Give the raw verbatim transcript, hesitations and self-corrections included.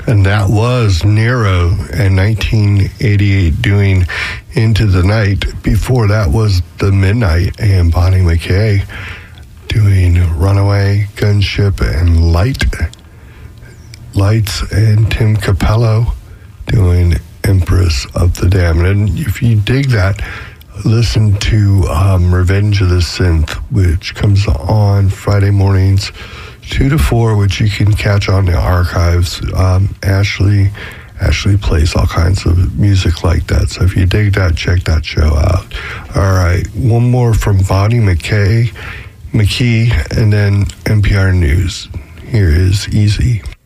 And that was Nero in nineteen eighty-eight doing Into the Night. Before that was The Midnight and Bonnie McKay doing Runaway, Gunship, and Light. Lights and Tim Capello doing Empress of the Damned. And if you dig that, listen to um, Revenge of the Synth, which comes on Friday mornings, two to four, which you can catch on the archives. Um, Ashley, Ashley plays all kinds of music like that. So if you dig that, check that show out. All right, one more from Bonnie McKay, McKee, and then N P R News. Here is Easy.